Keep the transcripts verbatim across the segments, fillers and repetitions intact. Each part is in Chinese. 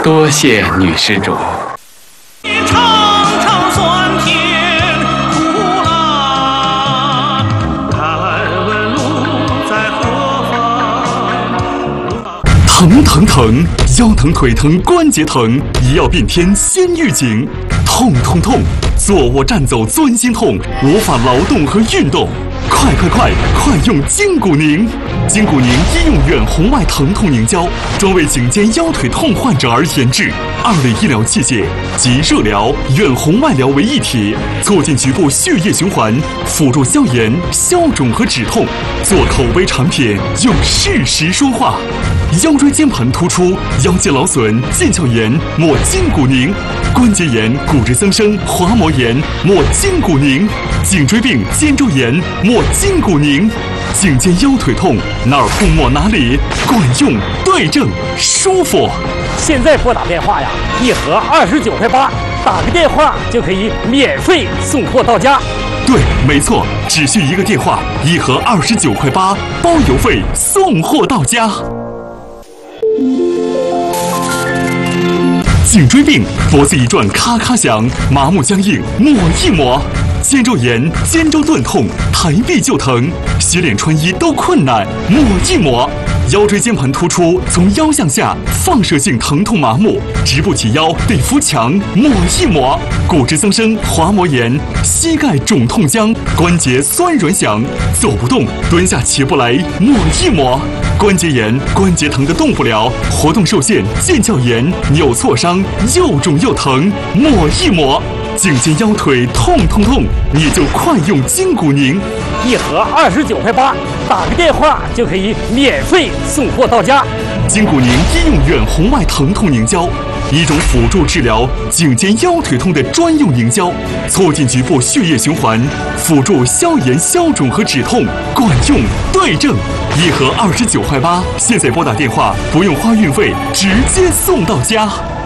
多谢女施主。 疼疼疼，腰疼腿疼关节疼，医药变天先预警。痛痛痛，坐卧站走钻心痛，无法劳动和运动。快快快，快用筋骨宁！筋骨宁医用远红外疼痛凝胶，专为颈肩腰腿痛患者而研制，二类医疗器械集热疗、远红外疗为一体，促进局部血液循环，辅助消炎、消肿和止痛。做口碑产品，用事实说话。腰椎间盘突出、腰肌劳损、腱鞘炎，抹筋骨宁；关节炎、骨质增生、滑膜炎，抹筋骨宁；颈椎病、肩周炎，抹筋骨宁。颈肩腰腿痛，哪儿痛抹哪里，管用、对症、舒服。 现在拨打电话呀，一盒二十九块八，打个电话就可以免费送货到家。 对，没错，只需一个电话，一盒二十九块八，包邮费，送货到家。颈椎病，脖子一转咔咔响，麻木僵硬，抹一抹。肩周炎、肩周钝痛，抬臂就疼，洗脸穿衣都困难，抹一抹。腰椎间盘突出，从腰向下放射性疼痛麻木，直不起腰得扶墙，抹一抹。骨质增生、滑膜炎，膝盖肿痛僵，关节酸软响，走不动，蹲下起不来，抹一抹。关节炎、关节疼得动不了，活动受限，腱鞘炎、扭挫伤，又肿又疼，抹一抹。颈肩腰腿痛痛痛，你就快用筋骨宁， 一盒二十九块八，打个电话就可以免费送货到家。 筋骨宁医用远红外疼痛凝胶，一种辅助治疗颈肩腰腿痛的专用凝胶，促进局部血液循环，辅助消炎消肿和止痛，管用对症。一盒二十九块八，现在拨打电话不用花运费，直接送到家。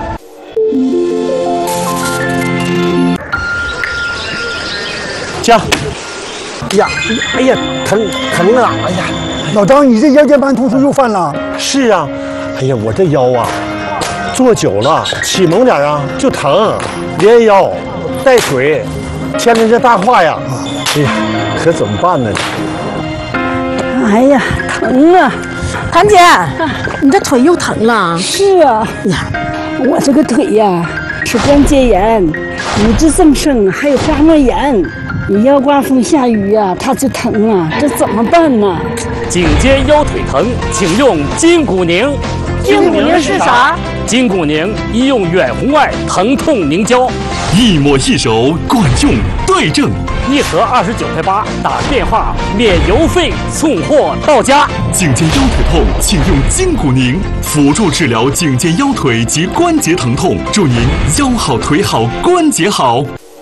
家，呀，哎呀，疼疼啊！哎呀， 老张，你这腰间盘突出又犯了？ 是啊，哎呀，我这腰啊，坐久了起猛点啊就疼，连腰带腿，牵着这大胯呀，哎呀，可怎么办呢？ 哎呀，疼啊！ 谭姐，你这腿又疼了？ 是啊，呀，我这个腿呀是关节炎、骨质增生，还有滑膜炎。你要刮风下雨呀、啊，它就疼啊，这怎么办呢？ 颈肩腰腿疼，请用筋骨宁。 筋骨宁是啥？ 筋骨宁医用远红外疼痛凝胶， 一抹一手，管用对症。 一盒二十九块八，打电话免邮费送货到家。 颈肩腰腿痛，请用筋骨宁，辅助治疗颈肩腰腿及关节疼痛，祝您腰好腿好关节好。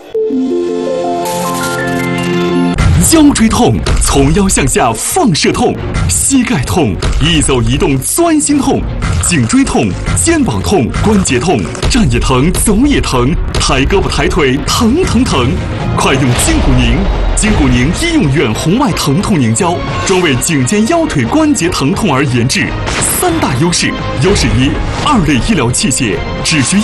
腰椎痛，从腰向下放射痛；膝盖痛，一走一动钻心痛；颈椎痛，肩膀痛，关节痛，站也疼，走也疼，抬胳膊抬腿疼疼疼。快用筋骨宁！筋骨宁医用远红外疼痛凝胶，专为颈肩腰腿关节疼痛而研制。三大优势：优势一，二类医疗器械只需